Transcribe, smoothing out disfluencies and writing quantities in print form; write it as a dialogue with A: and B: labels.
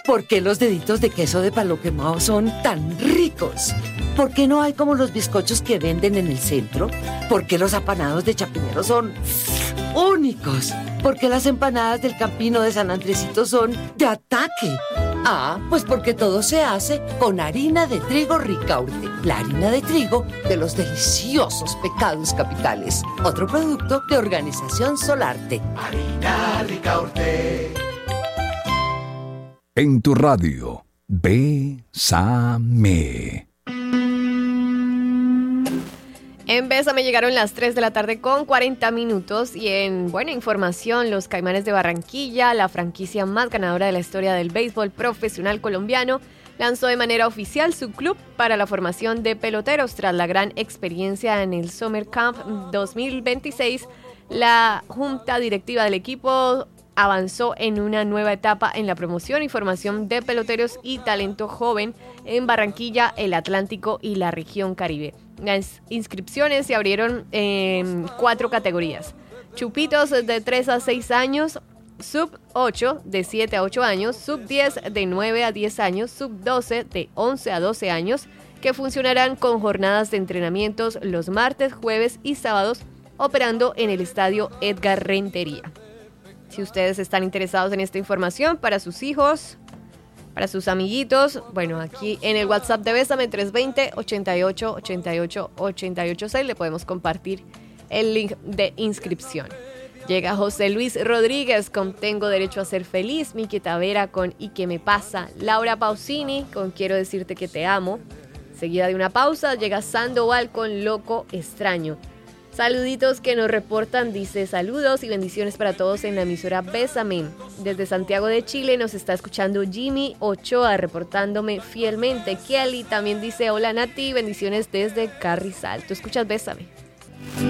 A: ¿Por qué los deditos de queso de palo quemado son tan ricos? ¿Por qué no hay como los bizcochos que venden en el centro? ¿Por qué los apanados de Chapinero son únicos? ¿Por qué las empanadas del Campino de San Andresito son de ataque? Ah, pues porque todo se hace con harina de trigo Ricaurte, la harina de trigo de los deliciosos Pecados Capitales. Otro producto de Organización Solarte.
B: Harina Ricaurte.
C: En tu radio, Bésame.
D: En Bésame llegaron las 3 de la tarde con 40 minutos y en buena información, los Caimanes de Barranquilla, la franquicia más ganadora de la historia del béisbol profesional colombiano, lanzó de manera oficial su club para la formación de peloteros. Tras la gran experiencia en el Summer Camp 2026, la junta directiva del equipo avanzó en una nueva etapa en la promoción y formación de peloteros y talento joven en Barranquilla, el Atlántico y la región Caribe. Las inscripciones se abrieron en 4 categorías: chupitos de 3 a 6 años, sub 8 de 7 a 8 años, sub 10 de 9 a 10 años, sub 12 de 11 a 12 años, que funcionarán con jornadas de entrenamientos los martes, jueves y sábados, operando en el estadio Edgar Rentería. Si ustedes están interesados en esta información para sus hijos, para sus amiguitos, bueno, aquí en el WhatsApp de Bésame 320-88-88-886 le podemos compartir el link de inscripción. Llega José Luis Rodríguez con Tengo Derecho a Ser Feliz, Miki Tavera con ¿Y qué me pasa?, Laura Pausini con Quiero Decirte que Te Amo. Seguida de una pausa llega Sandoval con Loco Extraño. Saluditos que nos reportan, dice: saludos y bendiciones para todos en la emisora Bésame. Desde Santiago de Chile nos está escuchando Jimmy Ochoa, reportándome fielmente. Kelly también dice: hola Nati, bendiciones desde Carrizal. ¿Tú escuchas Bésame?